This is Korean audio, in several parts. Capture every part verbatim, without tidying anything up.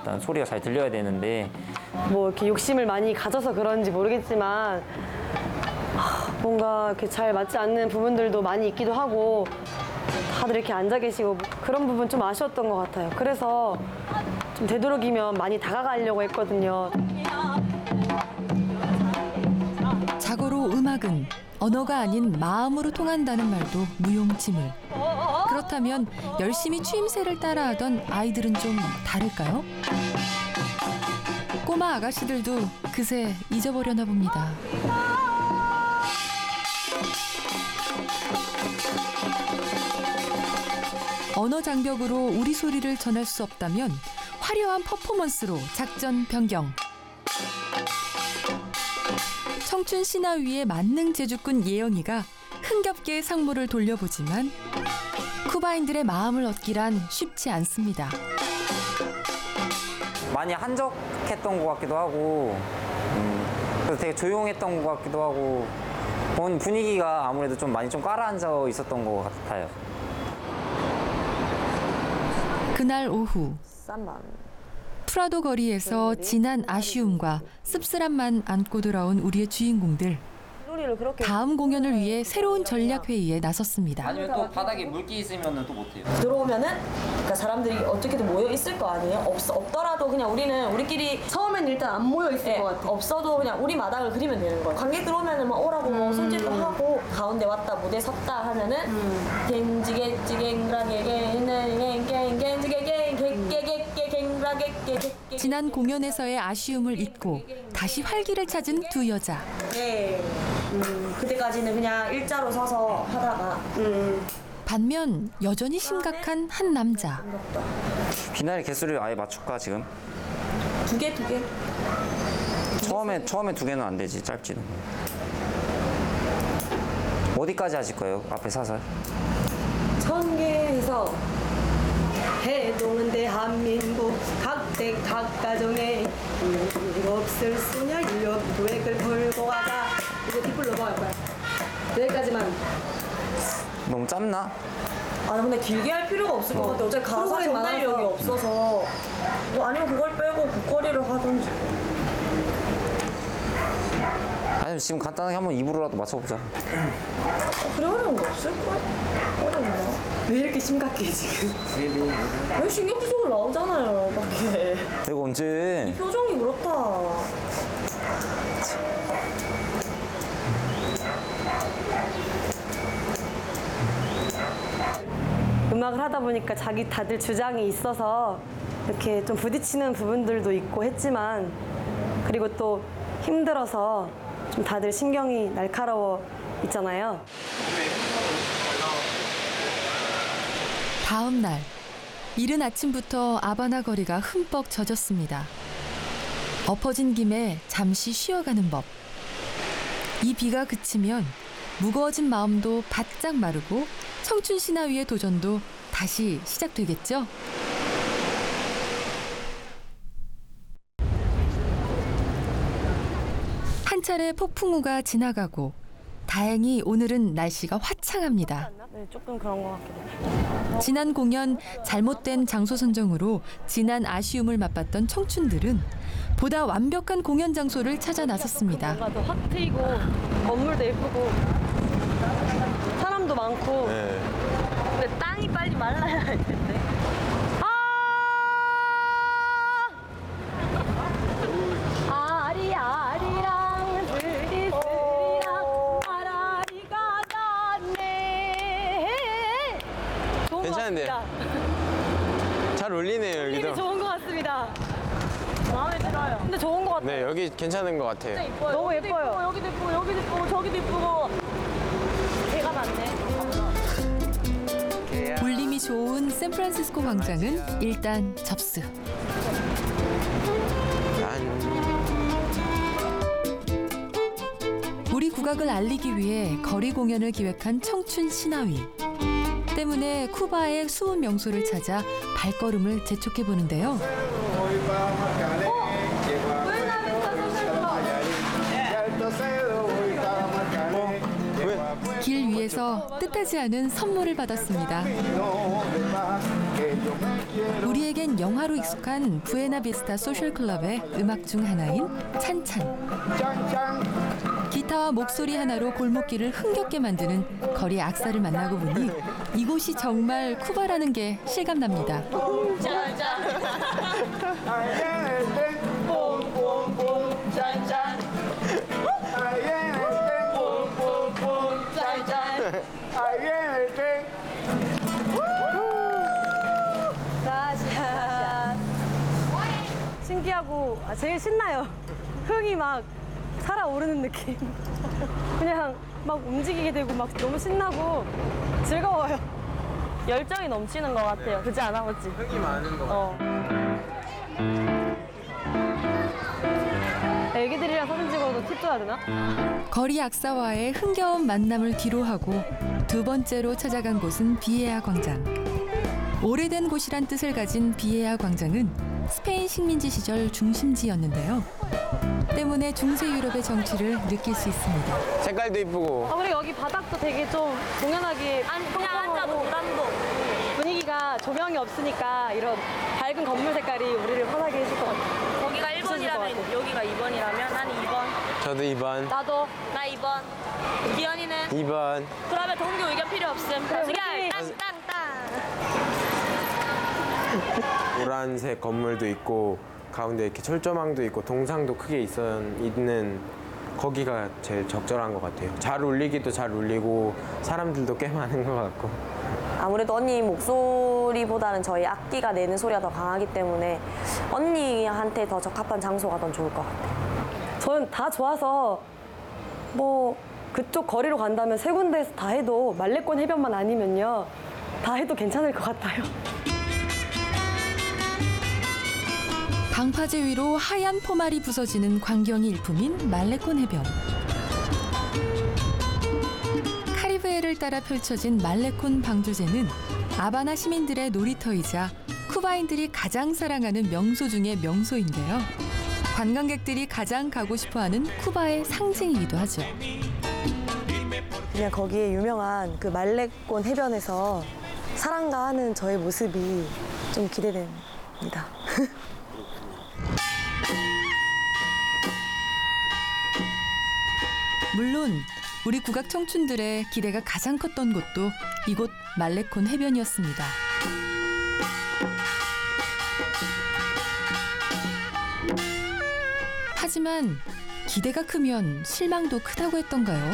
일단 소리가 잘 들려야 되는데 뭐 이렇게 욕심을 많이 가져서 그런지 모르겠지만 하, 뭔가 이렇게 잘 맞지 않는 부분들도 많이 있기도 하고 다들 이렇게 앉아 계시고 그런 부분 좀 아쉬웠던 것 같아요. 그래서 좀 되도록이면 많이 다가가려고 했거든요. 자고로 음악은 언어가 아닌 마음으로 통한다는 말도 무용지물. 그렇다면 열심히 추임새를 따라하던 아이들은 좀 다를까요? 꼬마 아가씨들도 그새 잊어버려나 봅니다. 언어 장벽으로 우리 소리를 전할 수 없다면 화려한 퍼포먼스로 작전 변경. 청춘 신화위의 만능 제주꾼 예영이가 흥겹게 상무를 돌려보지만 쿠바인들의 마음을 얻기란 쉽지 않습니다. 많이 한적했던 것 같기도 하고 음, 그래서 되게 조용했던 것 같기도 하고 본 분위기가 아무래도 좀 많이 좀 깔아앉아 있었던 것 같아요. 그날 오후 프라도 거리에서 진한 아쉬움과 씁쓸함만 안고 돌아온 우리의 주인공들. 다음 공연을 위해 새로운 전략 회의에 나섰습니다. 아니면 또 바닥에 물기 있으면 또 못해요. 들어오면은 그러니까 사람들이 어떻게든 모여 있을 거 아니에요? 없, 없더라도 그냥 우리는 우리끼리 처음엔 일단 안 모여 있을 예, 것 같아요. 없어도 그냥 우리 마당을 그리면 되는 거예요. 관객 들어오면은 막 오라고 뭐 손짓도 하고 가운데 왔다 무대 섰다 하면은 겐지겐지겐라게겐겐겐지겐겐지겐겐겐라게겐라게겐 지난 공연에서의 아쉬움을 잊고 다시 활기를 찾은 두 여자. 네. 음, 그때까지는 그냥 일자로 서서 하다가 음. 반면 여전히 심각한 한 남자. 비나리 개수를 아예 맞출까 지금? 두 개, 두 개. 처음에 처음에 두 개는 안 되지 짧지는. 어디까지 하실 거예요? 앞에 사설? 천 개에서 해동은 대한민국 각대 각 가정에 없을 소녀 인력 계획을 풀고 가자. 이제 뒷불 넘어갈 거야. 여기까지만. 너무 짧나? 아 근데 길게 할 필요가 없을 것 같아. 어차피 가사 프로그램 전달력이 많아서. 없어서 뭐 아니면 그걸 빼고 곡거리를 하든지. 아니면 지금 간단하게 한번 입으로라도 맞춰보자. 그래 어려운 거 없을 거야? 어려운가? 왜 이렇게 심각해 지금? 왜 신경부족을 나오잖아요 밖에. 내가 언제? 표정이 그렇다. 음악을 하다 보니까 자기 다들 주장이 있어서 이렇게 좀 부딪히는 부분들도 있고 했지만 그리고 또 힘들어서 좀 다들 신경이 날카로워 있잖아요. 다음 날 이른 아침부터 아바나 거리가 흠뻑 젖었습니다. 엎어진 김에 잠시 쉬어가는 법. 이 비가 그치면 무거워진 마음도 바짝 마르고 청춘 신화위의 도전도 다시 시작되겠죠? 한 차례 폭풍우가 지나가고 다행히 오늘은 날씨가 화창합니다. 네, 조금 그런 것 같기도 해요. 지난 공연 잘못된 장소 선정으로 지난 아쉬움을 맛봤던 청춘들은 보다 완벽한 공연 장소를 찾아 나섰습니다. 뭔가 더 확 트이고 건물도 예쁘고 사람도 많고 네. 근데 땅이 빨리 말라야 할 텐데. 아! 아리 아리랑 스리 스리랑 아라리가 닿네. 좋은 것 괜찮은데? 같습니다. 잘 어울리네요, 힘이 여기도. 좋은 것 같습니다. 마음에 들어요. 근데 좋은 것 같아요. 네, 여기 괜찮은 것 같아요. 너무 예뻐요. 여기도 예쁘고 여기도 예쁘고 저기도 예쁘고. 개가 많네. 볼림이 좋은 샌프란시스코 광장은 일단 접수. 우리 국악을 알리기 위해 거리 공연을 기획한 청춘 신화위. 때문에 쿠바의 숨은 명소를 찾아 발걸음을 재촉해 보는데요. 길 위에 거리에서 뜻하지 않은 선물을 받았습니다. 우리에겐 영화로 익숙한 부에나비스타 소셜클럽의 음악 중 하나인 찬찬. 기타와 목소리 하나로 골목길을 흥겹게 만드는 거리 악사를 만나고 보니 이곳이 정말 쿠바라는 게 실감납니다. 짜잔. 신기하고 아, 제일 신나요. 흥이 막 살아오르는 느낌. 그냥 막 움직이게 되고 막 너무 신나고 즐거워요. 열정이 넘치는 것 같아요. 그렇지 않아, 맞지? 흥이 많은 거 어. 애기들이랑 사진 찍어도 팁 줘야 되나? 거리 악사와의 흥겨운 만남을 뒤로하고 두 번째로 찾아간 곳은 비에아 광장. 오래된 곳이란 뜻을 가진 비에아 광장은 스페인 식민지 시절 중심지였는데요. 때문에 중세 유럽의 정취를 느낄 수 있습니다. 색깔도 이쁘고 아, 그리고 여기 바닥도 되게 좀 공연하게 그냥 앉아도 부담도. 분위기가 조명이 없으니까 이런 밝은 건물 색깔이 우리를 편하게 해줄 것 같아요. 거기가 일 번이라면 여기가 이 번이라면 나는 이 번. 저도 이 번 나도 나 이 번. 기현이는? 이 번 그러면 동규 의견 필요 없음. 그래, 수결 우리 땅땅땅. 노란색 건물도 있고 가운데 이렇게 철조망도 있고 동상도 크게 있어 있는 거기가 제일 적절한 것 같아요. 잘 울리기도 잘 울리고 사람들도 꽤 많은 것 같고. 아무래도 언니 목소리보다는 저희 악기가 내는 소리가 더 강하기 때문에 언니한테 더 적합한 장소가 더 좋을 것 같아요. 저는 다 좋아서 뭐 그쪽 거리로 간다면 세 군데에서 다 해도 말레권 해변만 아니면요 다 해도 괜찮을 것 같아요. 방파제 위로 하얀 포말이 부서지는 광경이 일품인 말레콘 해변. 카리브해를 따라 펼쳐진 말레콘 방조제는 아바나 시민들의 놀이터이자 쿠바인들이 가장 사랑하는 명소 중의 명소인데요. 관광객들이 가장 가고 싶어하는 쿠바의 상징이기도 하죠. 그냥 거기에 유명한 그 말레콘 해변에서 사랑가 하는 저의 모습이 좀 기대됩니다. 물론 우리 국악 청춘들의 기대가 가장 컸던 곳도 이곳 말레콘 해변이었습니다. 하지만 기대가 크면 실망도 크다고 했던가요?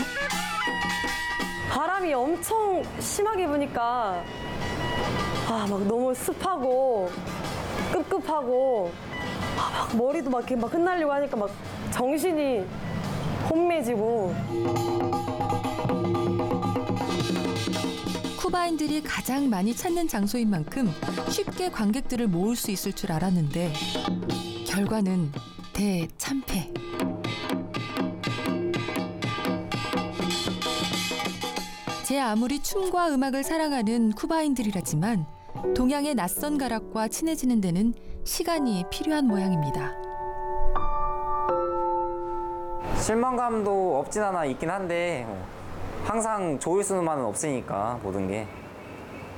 바람이 엄청 심하게 부니까 아, 막 너무 습하고 꿉꿉하고 아, 막 머리도 막 이렇게 막 흩날리고 하니까 막 정신이 혼미해지고. 쿠바인들이 가장 많이 찾는 장소인 만큼 쉽게 관객들을 모을 수 있을 줄 알았는데 결과는 대참패. 제 아무리 춤과 음악을 사랑하는 쿠바인들이라지만 동양의 낯선 가락과 친해지는 데는 시간이 필요한 모양입니다. 실망감도 없진 않아 있긴 한데 항상 좋을 수만은 없으니까 모든 게.